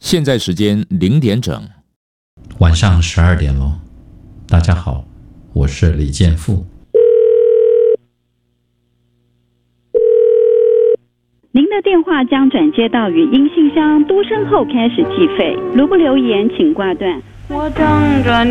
现在时间0点整， 晚上12点咯。大家好，我是李建富。 您的电话将转接到语音信箱，嘟声后开始计费。如不留言，请挂断。 我等着你。